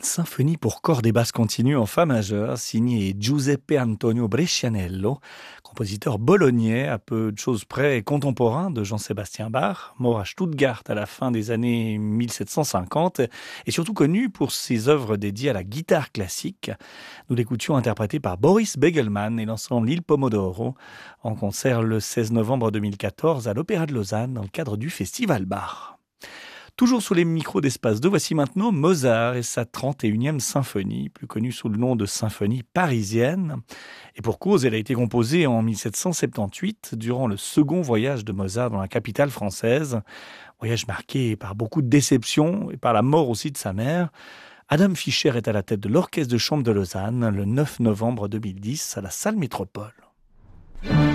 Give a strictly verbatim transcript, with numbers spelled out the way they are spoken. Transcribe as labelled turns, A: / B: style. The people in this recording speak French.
A: symphonie pour cordes et basses continues en fa majeur, signée Giuseppe Antonio Brescianello, compositeur bolognais à peu de choses près et contemporain de Jean-Sébastien Bach, mort à Stuttgart à la fin des années mille sept cent cinquante, et surtout connu pour ses œuvres dédiées à la guitare classique. Nous l'écoutions interprété par Boris Begelman et l'ensemble Il Pomodoro, en concert le seize novembre deux mille quatorze à l'Opéra de Lausanne dans le cadre du Festival Bach. Toujours sous les micros d'Espace deux, voici maintenant Mozart et sa trente et unième symphonie, plus connue sous le nom de symphonie parisienne. Et pour cause, elle a été composée en mille sept cent soixante-dix-huit, durant le second voyage de Mozart dans la capitale française. Voyage marqué par beaucoup de déceptions et par la mort aussi de sa mère. Adam Fischer est à la tête de l'Orchestre de chambre de Lausanne le neuf novembre deux mille dix à la Salle Métropole.